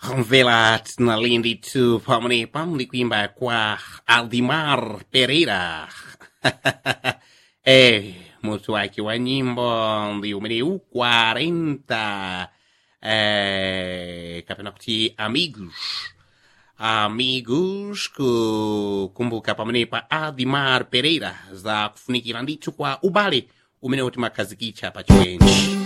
Velat na lindi tu pamani pamli quimba qua Aldimar Pereira. Molto anche wa nyimbo di umene 40 kapenakti amigos kumbuka pamene pa Aldimar Pereira za kufunikira ndithu kwa ubale umene uti makhazikicha pa chiwenji.